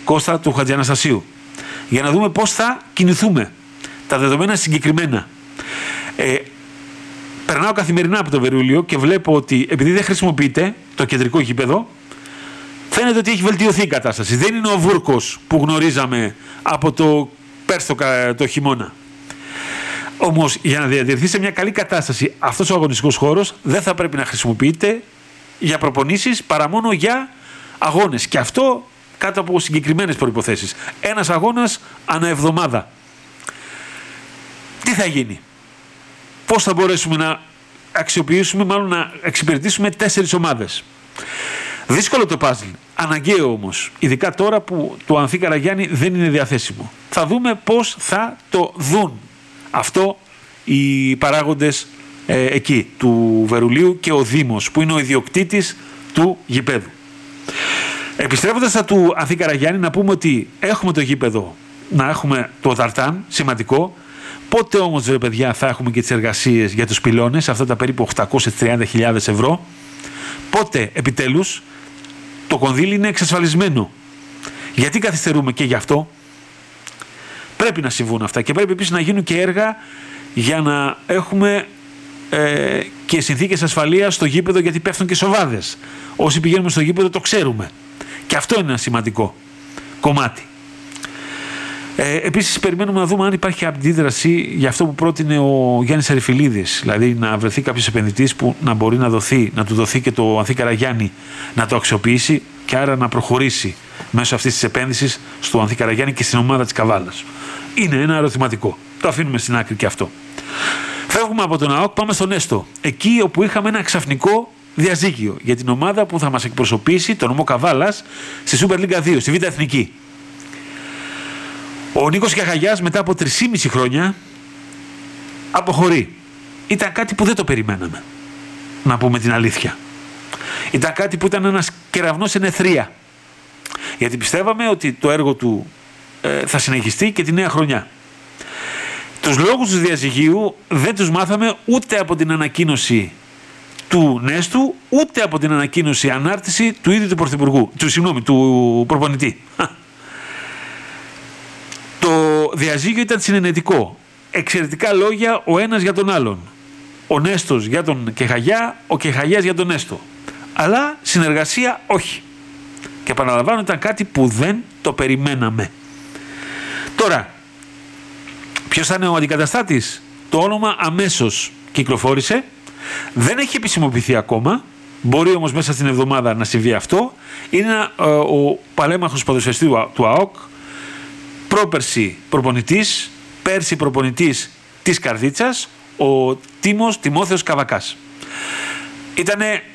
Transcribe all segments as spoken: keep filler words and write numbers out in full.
Κώστα του Χατζιαναστασίου, για να δούμε πώς θα κινηθούμε. Τα δεδομένα συγκεκριμένα. Ε, περνάω καθημερινά από το Βερούλιο και βλέπω ότι επειδή δεν χρησιμοποιείται το κεντρικό γήπεδο, φαίνεται ότι έχει βελτιωθεί η κατάσταση. Δεν είναι ο βούρκος που γνωρίζαμε από το πέρσι το χειμώνα. Όμως, για να διατηρηθεί σε μια καλή κατάσταση αυτός ο αγωνιστικός χώρος, δεν θα πρέπει να χρησιμοποιείται για προπονήσεις παρά μόνο για αγώνες. Και αυτό κάτω από συγκεκριμένες προϋποθέσεις. Ένας αγώνας ανά εβδομάδα. Τι θα γίνει? Πώς θα μπορέσουμε να αξιοποιήσουμε, μάλλον να εξυπηρετήσουμε τέσσερις ομάδες? Δύσκολο το παζλ. Αναγκαίο όμως. Ειδικά τώρα που το Ανθή Καραγιάννη δεν είναι διαθέσιμο. Θα δούμε πώς θα το δουν αυτό οι παράγοντες ε, εκεί του Βερουλίου και ο Δήμος, που είναι ο ιδιοκτήτης του γηπέδου. Επιστρέφοντας στα του Ανθή Καραγιάννη, να πούμε ότι έχουμε το γήπεδο, να έχουμε το ταρτάν, σημαντικό. Πότε όμως, ρε παιδιά, θα έχουμε και τις εργασίες για τους πυλώνες, αυτά τα περίπου οκτακόσιες τριάντα χιλιάδες ευρώ? Πότε επιτέλους το κονδύλι είναι εξασφαλισμένο? Γιατί καθυστερούμε και γι' αυτό? Πρέπει να συμβούν αυτά και πρέπει επίσης να γίνουν και έργα για να έχουμε ε, και συνθήκες ασφαλείας στο γήπεδο, γιατί πέφτουν και σοβάδες. Όσοι πηγαίνουμε στο γήπεδο το ξέρουμε. Και αυτό είναι ένα σημαντικό κομμάτι. Ε, επίσης περιμένουμε να δούμε αν υπάρχει αντίδραση για αυτό που πρότεινε ο Γιάννης Αριφιλίδης, δηλαδή να βρεθεί κάποιος επενδυτής που να μπορεί να, δοθεί, να του δοθεί και το Ανθή Καραγιάννη να το αξιοποιήσει και άρα να προχωρήσει μέσω αυτής της επένδυσης στο Ανθή Καραγιάννη και στην ομάδα της Καβάλας. Είναι ένα ερωτηματικό. Το αφήνουμε στην άκρη και αυτό. Φεύγουμε από τον ΑΟΚ, πάμε στον Έστω. Εκεί όπου είχαμε ένα ξαφνικό διαζύγιο για την ομάδα που θα μας εκπροσωπήσει, τον Νομό Καβάλας, στη Super League δύο, στη Β' Εθνική. Ο Νίκος Κεχαγιάς μετά από τρεισήμισι χρόνια αποχωρεί. Ήταν κάτι που δεν το περιμέναμε, να πούμε την αλήθεια. Ήταν κάτι που ήταν ένας κεραυνός εν αιθρία. Γιατί πιστεύαμε ότι το έργο του ε, θα συνεχιστεί και τη νέα χρονιά. Τους λόγους του διαζυγίου δεν τους μάθαμε ούτε από την ανακοίνωση του Νέστου, ούτε από την ανακοίνωση ανάρτηση του ίδιου του Πρωθυπουργού, του, συγγνώμη, του προπονητή. Το διαζύγιο ήταν συνενετικό. Εξαιρετικά λόγια ο ένας για τον άλλον. Ο Νέστος για τον Κεχαγιά, ο Κεχαγιάς για τον Νέστο. Αλλά συνεργασία όχι. Και επαναλαμβάνω, ήταν κάτι που δεν το περιμέναμε. Τώρα, ποιος θα είναι ο αντικαταστάτης? Το όνομα αμέσως κυκλοφόρησε. Δεν έχει επισημοποιηθεί ακόμα. Μπορεί όμως μέσα στην εβδομάδα να συμβεί αυτό. Είναι ένα, ε, ο παλέμαχος ποδοσφαιριστή του ΑΟΚ, πρόπερση προπονητής, πέρσι προπονητής της Καρδίτσας, ο Τίμος Τιμόθεος Καβακάς. Ήτανε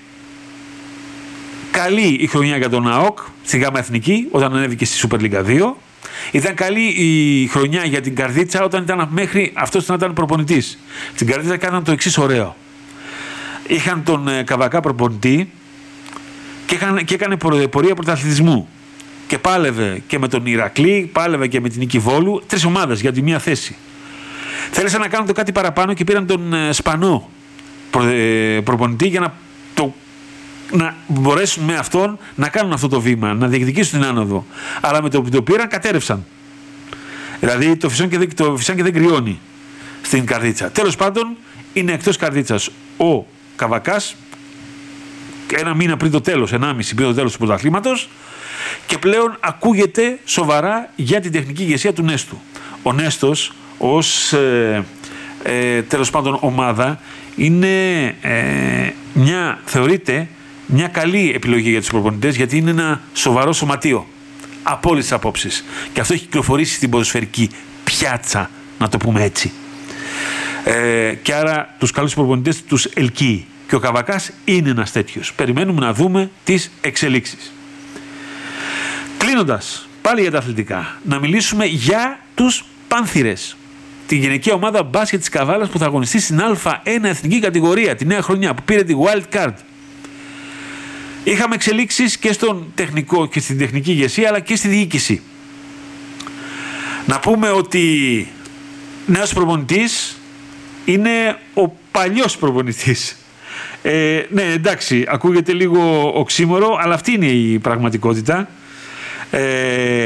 καλή η χρονιά για τον ΑΟΚ στη Γάμα Εθνική όταν ανέβηκε στη Super League δύο. Ήταν καλή η χρονιά για την Καρδίτσα όταν ήταν μέχρι αυτός να ήταν προπονητής. Στην Καρδίτσα κάναν το εξής ωραίο. Είχαν τον ε, Καβακά προπονητή και, είχαν, και έκανε πορεία πρωταθλητισμού. Και πάλευε και με τον Ηρακλή, πάλευε και με την Νίκη Βόλου, τρεις ομάδες για τη μία θέση. Θέλησαν να κάνουν το κάτι παραπάνω και πήραν τον ε, Σπανό προ, ε, προπονητή για να, το, να μπορέσουν με αυτόν να κάνουν αυτό το βήμα, να διεκδικήσουν την άνοδο. Αλλά με το που το πήραν κατέρευσαν. Δηλαδή το φυσάν και δεν, το φυσάν και δεν κρυώνει στην Καρδίτσα. Τέλος πάντων είναι εκτός Καρδίτσας ο Καβακάς ένα μήνα πριν το τέλος, ενάμιση πριν το τέλος του πρωταθλήματος, και πλέον ακούγεται σοβαρά για την τεχνική ηγεσία του Νέστου. Ο Νέστος ως ε, ε, τέλος πάντων ομάδα είναι ε, μια, θεωρείται μια καλή επιλογή για τους προπονητές, γιατί είναι ένα σοβαρό σωματείο από όλες τις απόψεις, και αυτό έχει κυκλοφορήσει στην ποδοσφαιρική πιάτσα, να το πούμε έτσι. Ε, και άρα τους καλούς προπονητές τους ελκύει, και ο Καβακάς είναι ένας τέτοιος. Περιμένουμε να δούμε τις εξελίξεις. Κλείνοντας, πάλι για τα αθλητικά, να μιλήσουμε για τους Πάνθυρες, την γυναικεία ομάδα μπάσκετ της Καβάλας που θα αγωνιστεί στην Α1 εθνική κατηγορία τη νέα χρονιά, που πήρε τη Wild Card. Είχαμε εξελίξεις και στον τεχνικό και στην τεχνική ηγεσία, αλλά και στη διοίκηση. Να πούμε ότι νέος προπονητής είναι ο παλιός προπονητής. Ε, ναι, εντάξει, ακούγεται λίγο οξύμορο, αλλά αυτή είναι η πραγματικότητα. Ε,